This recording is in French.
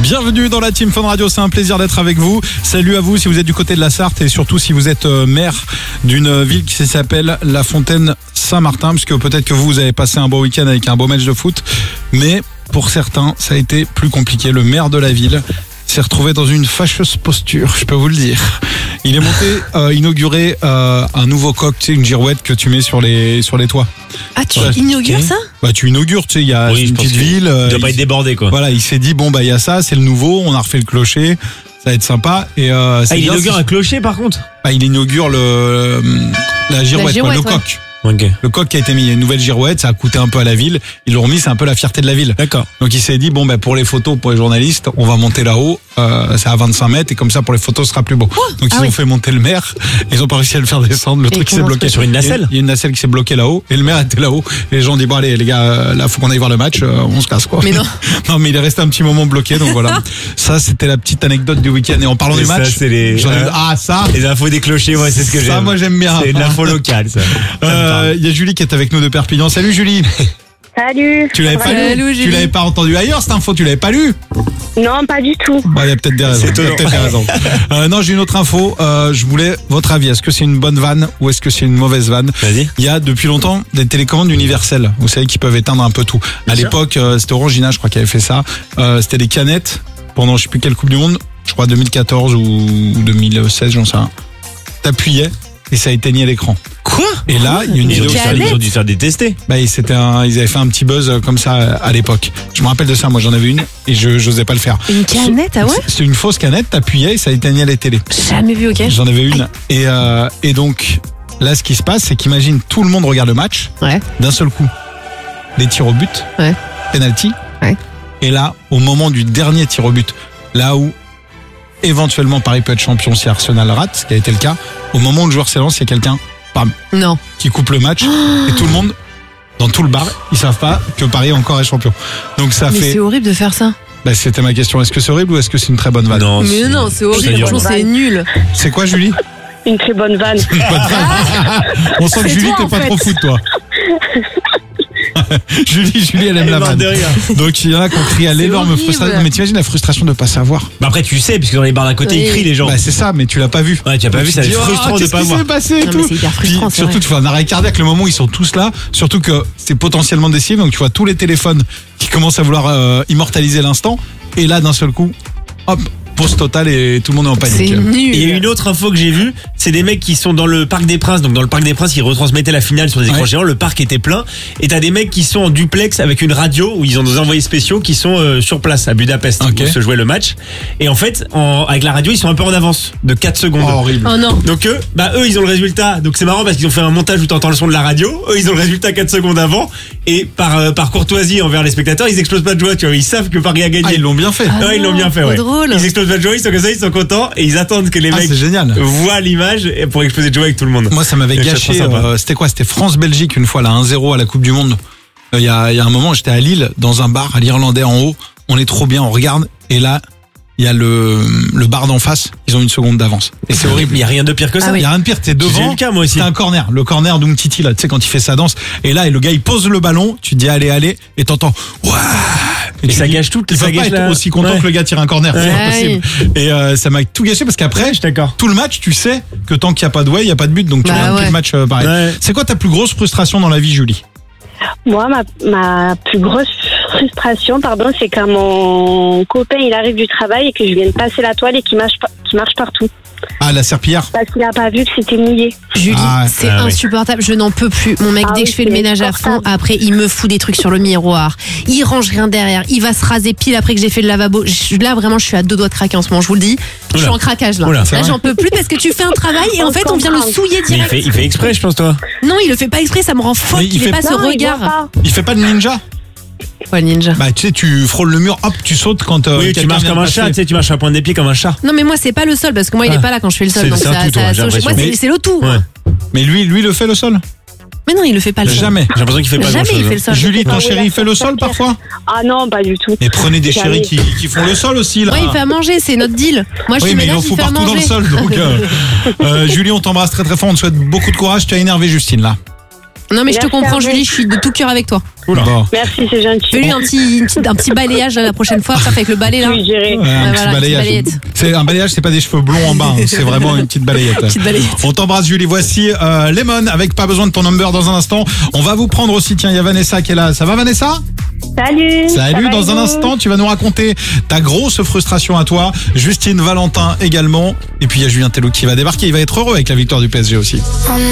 Bienvenue dans la Team Fun Radio, c'est un plaisir d'être avec vous. Salut à vous si vous êtes du côté de la Sarthe et surtout si vous êtes maire d'une ville qui s'appelle La Fontaine-Saint-Martin, parce que peut-être que vous avez passé un beau week-end avec un beau match de foot, mais pour certains ça a été plus compliqué. Le maire de la ville s'est retrouvé dans une fâcheuse posture, je peux vous le dire. Il est monté inaugurer un nouveau coq, tu sais, une girouette que tu mets sur les toits. Ah, tu inaugures ça ? Bah tu inaugures, tu sais, il y a une petite ville. Il doit pas être débordé, quoi. Voilà, il s'est dit bon bah il y a ça, c'est le nouveau, on a refait le clocher, ça va être sympa. Et il inaugure un clocher par contre. Bah il inaugure la girouette, quoi, le coq. Okay. Le coq qui a été mis, il y a une nouvelle girouette, ça a coûté un peu à la ville. Ils l'ont remis, c'est un peu la fierté de la ville. D'accord. Donc il s'est dit bon bah pour les photos, pour les journalistes, on va monter là-haut, c'est à 25 mètres et comme ça pour les photos ce sera plus beau. Donc ils ont fait monter le maire, ils ont pas réussi à le faire descendre, le truc s'est bloqué sur une nacelle. Il y a une nacelle qui s'est bloquée là-haut et le maire était là-haut. Et les gens ont dit bon allez les gars, là faut qu'on aille voir le match, on se casse quoi. Mais non. Non mais il est resté un petit moment bloqué donc voilà. Ça c'était la petite anecdote du week-end et en parlant du match. Ça c'est les les infos des clochers, ouais, c'est ce que j'aime. Ça moi j'aime bien. C'est de l'info locale ça. Il y a Julie qui est avec nous de Perpignan. Salut Julie. Salut. Tu l'avais pas lu, tu l'avais pas entendu ailleurs cette info, tu l'avais pas lu? Non, pas du tout. Il y a peut-être des raisons. C'est étonnant. Non, j'ai une autre info. Je voulais votre avis. Est-ce que c'est une bonne vanne ou est-ce que c'est une mauvaise vanne? Vas-y. Il y a depuis longtemps des télécommandes universelles. Vous savez qui peuvent éteindre un peu tout. À l'époque, c'était Orangina, je crois, qui avait fait ça. C'était des canettes pendant je sais plus quelle Coupe du Monde. Je crois 2014 ou 2016, j'en sais rien. T'appuyais et ça éteignait l'écran. Quoi? Et là, il y a une vidéo qui ils ont dû faire détester. bah, ils avaient fait un petit buzz comme ça à l'époque. Je me rappelle de ça, moi j'en avais une et je n'osais pas le faire. Une canette, ah ouais? C'était une fausse canette, t'appuyais et ça éteignait les télés. Jamais vu, ok. J'en avais une. Et donc, là ce qui se passe, c'est qu'imagine tout le monde regarde le match, Ouais. d'un seul coup, les tirs au but, Ouais. penalty, Ouais. et là, au moment du dernier tir au but, là où éventuellement Paris peut être champion si Arsenal rate, ce qui a été le cas, au moment où le joueur s'élance, il y a quelqu'un, bam, Non. qui coupe le match et tout le monde dans tout le bar ils savent pas que Paris encore est champion, donc ça Mais fait c'est horrible de faire ça. bah, c'était ma question, est-ce que c'est horrible ou est-ce que c'est une très bonne vanne? Non. Mais non, c'est horrible. dur. Franchement, c'est nul. C'est quoi Julie? Une très bonne vanne. Une bonne vanne. On sent que C'est Julie toi, t'es en pas fait. trop foot toi. Julie elle aime la vanne. Donc il y en a qui ont crié à l'énorme horrible. frustration. Mais t'imagines la frustration de pas savoir? Bah après tu sais, puisque dans les bars d'à côté Oui. ils crient les gens. Bah c'est ça, mais tu l'as pas vu. Ouais, tu as pas Donc, vu, ça te va être dis, frustrant de qu'est-ce pas qui voir. s'est passé et Non, tout. mais c'est hyper frustrant, Puis, c'est surtout vrai. tu fais un arrêt cardiaque le moment où ils sont tous là, surtout que c'est potentiellement décisif, donc tu vois tous les téléphones qui commencent à vouloir immortaliser l'instant et là d'un seul coup, hop, pause totale et tout le monde est en panique. C'est nul. Et il y a une autre info que j'ai vue, c'est des mecs qui sont dans le Parc des Princes. Donc dans le Parc des Princes, ils retransmettaient la finale sur des écrans Ouais. géants. Le parc était plein. Et t'as des mecs qui sont en duplex avec une radio où ils ont des envoyés spéciaux qui sont sur place à Budapest Ok. où se jouait le match. Et en fait, avec la radio, ils sont un peu en avance de 4 secondes. Oh, horrible. Oh non. Donc eux, ils ont le résultat. Donc c'est marrant parce qu'ils ont fait un montage où t'entends le son de la radio. Eux, ils ont le résultat 4 secondes avant. Et par courtoisie envers les spectateurs, ils explosent pas de joie. Tu vois, ils savent que Paris a gagné. Ah ils l'ont bien fait. Ah Ouais, ils l'ont non, bien fait, trop ouais. drôle. Ils explosent pas de joie, ils sont comme ça, ils sont contents et ils attendent que les Ah mecs c'est génial. voient l'image pour exploser de joie avec tout le monde. Moi, ça m'avait Et c'est gâché. trop sympa. C'était quoi? C'était France-Belgique une fois, là, 1-0 à la Coupe du Monde. Il y a un moment, j'étais à Lille, dans un bar, à l'Irlandais en haut. On est trop bien, on regarde. Et là, il y a le bar d'en face. Ils ont une seconde d'avance. Et c'est horrible. Il y a rien de pire que ça. Ah oui. Il y a rien de pire. T'es J'ai devant. eu le cas, moi aussi. C'est un corner. Le corner d'Umtiti, là, tu sais, quand il fait sa danse. Et là, le gars, il pose le ballon. Tu te dis, allez. Et t'entends, ouah. Et tu ça dis, gâche tout. Il ça peut pas gâche être la- aussi content Ouais. que le gars tire un corner. C'est Ouais. impossible. Et ça m'a tout gâché parce qu'après, Je suis d'accord. tout le match, tu sais que tant qu'il n'y a pas de way, il n'y a pas de but. Donc tu Bah regardes tout ouais. le match pareil. Ouais. C'est quoi ta plus grosse frustration dans la vie, Julie? Moi, ma plus grosse frustration, c'est quand mon copain il arrive du travail et que je viens de passer la toile et qu'il marche partout. Ah, la serpillière. Parce qu'il n'a pas vu que c'était mouillé. Julie, Ah, c'est ah oui. insupportable. Je n'en peux plus. Mon mec, Ah dès oui, que je fais le c'est ménage à fond, insupportable. après, il me fout des trucs sur le miroir. Il range rien derrière. Il va se raser pile après que j'ai fait le lavabo. Là, vraiment, je suis à 2 doigts de craquer en ce moment. Je vous le dis. Je suis Oula. en craquage, là. Oula, c'est Là, vrai. j'en peux plus parce que tu fais un travail et en fait, on vient le souiller Mais direct. il fait exprès, je pense, toi. Non, il le fait pas exprès. Ça me rend folle Mais il qu'il ait fait pas ce Non, il voit regard. pas. Il fait pas de ninja? Ouais, ninja. Bah, tu sais, tu frôles le mur, hop, tu sautes quand Oui, tu quelqu'un marches vient comme un passer. chat, tu sais, tu marches à la pointe des pieds comme un chat. Non, mais moi, c'est pas le sol parce que moi, il est Ah. pas là quand je fais le sol. C'est- Donc c'est un tout, toi, j'ai moi, l'impression. c'est le tout. Ouais. Mais lui le fait le sol? Mais non, il le fait pas le sol. Jamais. J'ai l'impression qu'il fait pas Jamais grand-chose. il fait le sol. Julie, ton Ah oui, chéri, il fait le ça, sol ça, parfois? Ah non, pas du tout. Mais prenez des Jamais. chéris qui font le sol aussi, là. Moi, il fait à manger, c'est notre deal. Moi, je Oui, suis mais il en ménage, faut il fait à partout dans le manger. sol. Donc, Julie, on t'embrasse très très fort. On te souhaite beaucoup de courage. Tu as énervé Justine, là. Non, mais je te Merci à comprends, vous. Julie, je suis de tout cœur avec toi. Oula. Bon. Merci, c'est gentil. Fais-lui un petit balayage la prochaine fois, ça fait avec le balai là. Oui, j'irai. Ouais, un petit voilà, balayage. petite balayette. C'est un balayage, c'est pas des cheveux blonds en bas, hein, c'est vraiment une petite balayette. Petite balayette. On t'embrasse Julie, voici Lemon avec Pas besoin de ton number dans un instant. On va vous prendre aussi, tiens, il y a Vanessa qui est là. Ça va Vanessa? Salut. Salut, ça va, dans et un vous instant, tu vas nous raconter ta grosse frustration à toi. Justine, Valentin également. Et puis il y a Julien Tello qui va débarquer, il va être heureux avec la victoire du PSG aussi.